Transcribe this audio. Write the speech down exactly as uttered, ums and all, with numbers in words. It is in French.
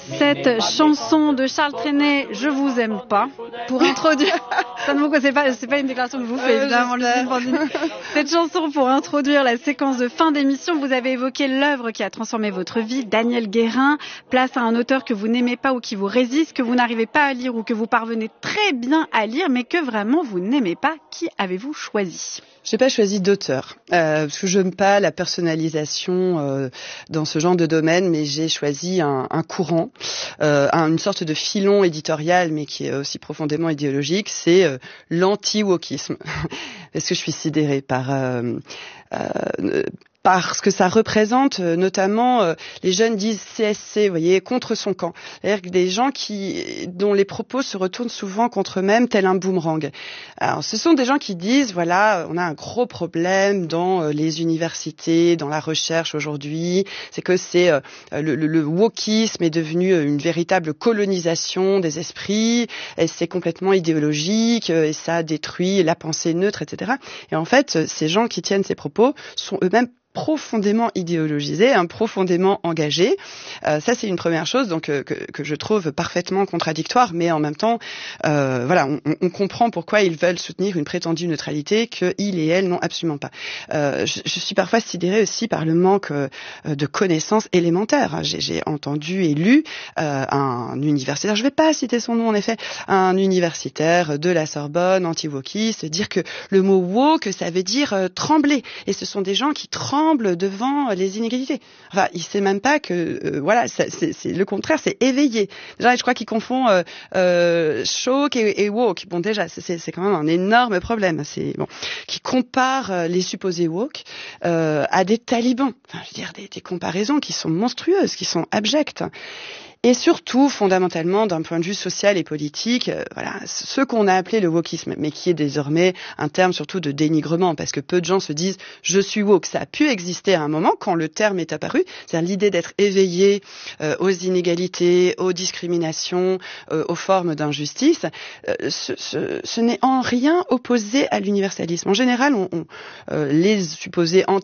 cette chanson de Charles Trenet, Je vous aime pas, pour introduire. Ça ne vous c'est pas, c'est pas une déclaration que je vous fais, évidemment, Lucille Pandini. Cette chanson pour introduire la séquence de fin d'émission. Vous avez évoqué l'œuvre qui a transformé votre vie, Daniel Guérin. Place à un auteur que vous n'aimez pas ou qui vous résiste, que vous n'arrivez pas à lire ou que vous parvenez très bien à lire, mais que vraiment vous n'aimez pas. Qui avez-vous choisi ? Je n'ai pas choisi d'auteur, euh, parce que je n'aime pas la personnalisation euh, dans ce genre de domaine, mais j'ai choisi un, un courant, euh, un, une sorte de filon éditorial, mais qui est aussi profondément idéologique, c'est euh, l'anti-wokisme. Parce que je suis sidérée par... Euh, euh, parce que ça représente notamment, euh, les jeunes disent C S C, vous voyez, contre son camp. C'est-à-dire que des gens qui, dont les propos se retournent souvent contre eux-mêmes, tel un boomerang. Alors, ce sont des gens qui disent, voilà, on a un gros problème dans euh, les universités, dans la recherche aujourd'hui, c'est que c'est euh, le, le, le wokisme est devenu une véritable colonisation des esprits, et c'est complètement idéologique, et ça détruit la pensée neutre, et cetera. Et en fait, ces gens qui tiennent ces propos sont eux-mêmes profondément idéologisés, hein, profondément engagés. Euh, ça, c'est une première chose donc euh, que, que je trouve parfaitement contradictoire, mais en même temps, euh, voilà, on, on comprend pourquoi ils veulent soutenir une prétendue neutralité que ils et elles n'ont absolument pas. Euh, je, je suis parfois sidérée aussi par le manque euh, de connaissances élémentaires. J'ai, j'ai entendu et lu euh, un universitaire, je ne vais pas citer son nom en effet, un universitaire de la Sorbonne, anti-wokiste, dire que le mot woke, ça veut dire euh, trembler. Et ce sont des gens qui tremblent devant les inégalités. Enfin, il sait même pas que, euh, voilà, c'est, c'est, c'est le contraire, c'est éveillé. Déjà, je crois qu'il confond euh, euh, choke et, et woke. Bon, déjà, c'est, c'est quand même un énorme problème. C'est bon, qui compare les supposés woke euh, à des talibans. Enfin, je veux dire, des, des comparaisons qui sont monstrueuses, qui sont abjectes. Et surtout, fondamentalement, d'un point de vue social et politique, euh, voilà, ce qu'on a appelé le wokisme, mais qui est désormais un terme surtout de dénigrement, parce que peu de gens se disent « je suis woke ». Ça a pu exister à un moment quand le terme est apparu, c'est-à-dire l'idée d'être éveillé euh, aux inégalités, aux discriminations, euh, aux formes d'injustice. Euh, ce, ce, ce n'est en rien opposé à l'universalisme. En général, on, on, euh, les supposés anti